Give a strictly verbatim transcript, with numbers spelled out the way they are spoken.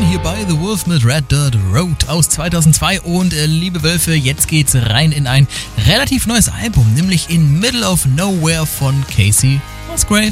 hier bei The Wolf mit Red Dirt Road aus zweitausendzwei. Und äh, liebe Wölfe, jetzt geht's rein in ein relativ neues Album, nämlich in Middle of Nowhere von Casey Musgraves.